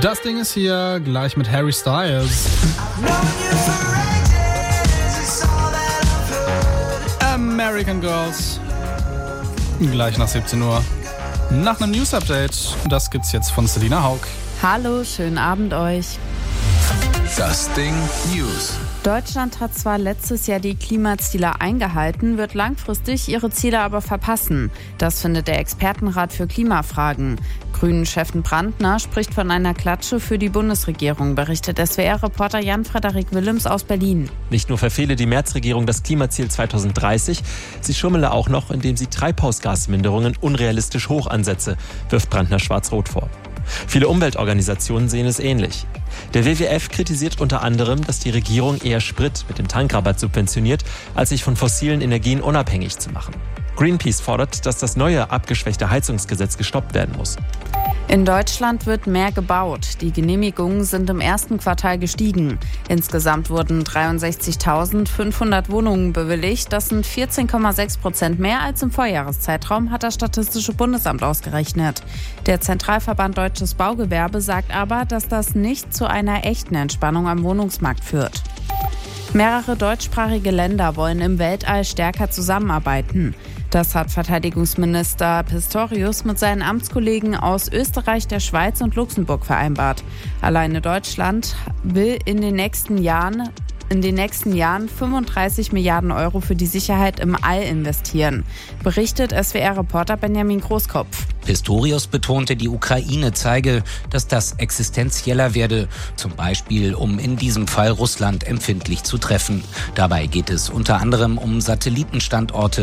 Das Ding ist hier gleich mit Harry Styles. American Girls. Gleich nach 17 Uhr. Nach einem News-Update. Das gibt's jetzt von Selina Haug. Hallo, schönen Abend euch. Das Ding News. Deutschland hat zwar letztes Jahr die Klimaziele eingehalten, wird langfristig ihre Ziele aber verpassen. Das findet der Expertenrat für Klimafragen. Grünen-Chef Brandner spricht von einer Klatsche für die Bundesregierung, berichtet SWR-Reporter Jan-Frederik Willems aus Berlin. Nicht nur verfehle die Märzregierung das Klimaziel 2030, sie schummele auch noch, indem sie Treibhausgasminderungen unrealistisch hoch ansetze, wirft Brandner schwarz-rot vor. Viele Umweltorganisationen sehen es ähnlich. Der WWF kritisiert unter anderem, dass die Regierung eher Sprit mit dem Tankrabatt subventioniert, als sich von fossilen Energien unabhängig zu machen. Greenpeace fordert, dass das neue, abgeschwächte Heizungsgesetz gestoppt werden muss. In Deutschland wird mehr gebaut. Die Genehmigungen sind im ersten Quartal gestiegen. Insgesamt wurden 63.500 Wohnungen bewilligt. Das sind 14,6% mehr als im Vorjahreszeitraum, hat das Statistische Bundesamt ausgerechnet. Der Zentralverband Deutsches Baugewerbe sagt aber, dass das nicht zu einer echten Entspannung am Wohnungsmarkt führt. Mehrere deutschsprachige Länder wollen im Weltall stärker zusammenarbeiten. Das hat Verteidigungsminister Pistorius mit seinen Amtskollegen aus Österreich, der Schweiz und Luxemburg vereinbart. Alleine Deutschland will in den nächsten Jahren 35 Milliarden Euro für die Sicherheit im All investieren, berichtet SWR-Reporter Benjamin Großkopf. Pistorius betonte, die Ukraine zeige, dass das existenzieller werde, zum Beispiel um in diesem Fall Russland empfindlich zu treffen. Dabei geht es unter anderem um Satellitenstandorte